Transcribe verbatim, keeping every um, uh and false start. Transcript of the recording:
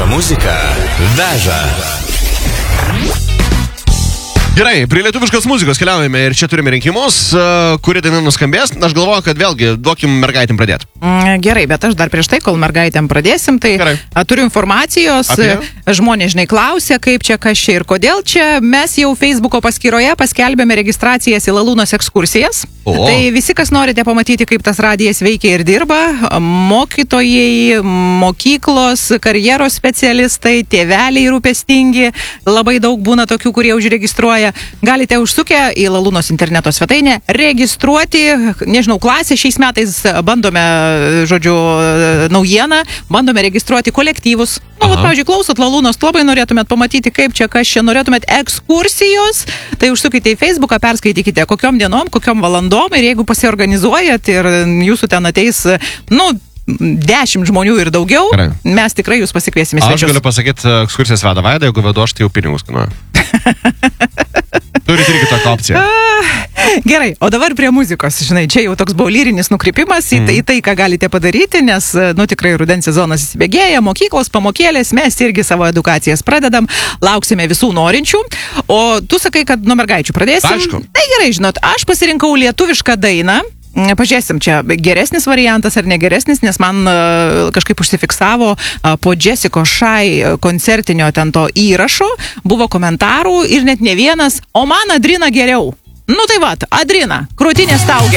muzika veža. Gerai, prie lietuviškos muzikos keliaujame ir čia turime rinkimus, kuri daina nuskambės. Aš galvoju, kad vėlgi duokim mergaitėm pradėti. Gerai, bet aš dar prieš tai, kol mergaitėm pradėsim, tai Gerai. turiu informacijos. Apie? Žmonės, žinai, klausia, kaip čia, kas čia ir kodėl čia. Mes jau Facebooko paskyroje paskelbėme registracijas į Lalūnos ekskursijas. O. Tai visi, kas norite pamatyti, kaip tas radijas veikia ir dirba, mokytojai, mokyklos, karjeros specialistai, tėveliai rūpestingi, labai daug būna tokių, kurie užregistruoja. Galite užsukę į Lalūnos interneto svetainę, registruoti, nežinau, klasę šiais metais bandome, žodžiu, naujieną, bandome registruoti kolektyvus. Nu, vat, pavyzdžiui, klausot Lalūnos, labai norėtumėt pamatyti, kaip čia, kas čia, norėtumėt ekskursijos, tai užsukite į Facebooką, perskaitykite, kokiom dienom, kokiom valandom, ir jeigu pasiorganizuojat ir jūsų ten ateis, nu, dešimt žmonių ir daugiau, Gerai. mes tikrai jūs pasikviesime svečius. Aš galiu pasakyti, ekskursijas veda Vaida, jeigu vedu aš, tai jau pinigus kainuoja. Turite irgi tokią opciją. Gerai, o dabar prie muzikos. Žinai, čia jau toks buvo lyrinis nukrypimas į, mm. į tai, ką galite padaryti, nes, nu, tikrai rudens sezonas įsibėgėja, mokyklos, pamokėlės, mes irgi savo edukacijas pradedam, lauksime visų norinčių. O tu sakai, kad nuo mergaičių pradėsim. Aišku. Tai gerai, žinot, aš pasirinkau lietuvišką dainą. Pažiūrėsim, čia geresnis variantas ar negeresnis, nes man uh, kažkaip užsifiksavo uh, po Jessica Shy koncertinio ten to įrašo, buvo komentarų ir net ne vienas, o man Adrina geriau. Nu tai vat, Adrina, krūtinė staugia.